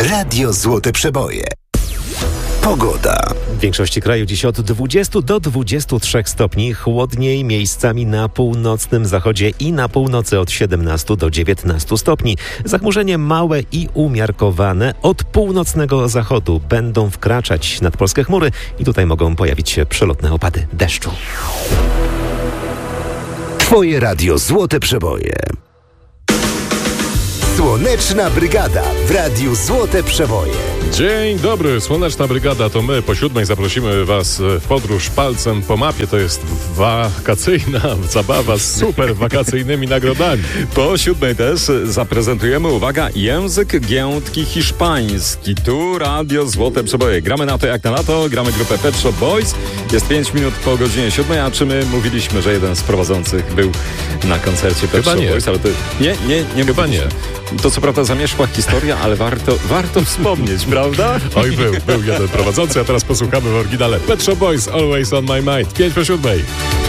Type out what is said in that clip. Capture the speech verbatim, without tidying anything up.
Radio Złote Przeboje. Pogoda. W większości kraju dziś od dwudziestu do dwudziestu trzech stopni, chłodniej miejscami na północnym zachodzie i na północy od siedemnastu do dziewiętnastu stopni. Zachmurzenie małe i umiarkowane. Od północnego zachodu będą wkraczać nad polskie chmury i tutaj mogą pojawić się przelotne opady deszczu. Twoje Radio Złote Przeboje. Słoneczna Brygada w Radiu Złote Przeboje. Dzień dobry, Słoneczna Brygada to my. Po siódmej zaprosimy Was w podróż palcem po mapie. To jest wakacyjna zabawa z super wakacyjnymi nagrodami. Po siódmej też zaprezentujemy, uwaga, język giętki hiszpański. Tu Radio Złote Przeboje. Gramy na to jak na lato, gramy grupę Pet Shop Boys. Jest pięć minut po godzinie siódmej, a czy my mówiliśmy, że jeden z prowadzących był na koncercie Pet Shop Boys? Ale to nie, nie, nie Chyba nie. To co prawda zamierzchła historia, ale warto, warto wspomnieć, prawda? Oj, był, był jeden prowadzący, a teraz posłuchamy w oryginale Pet Shop Boys, Always on my mind. pięć po siódmej.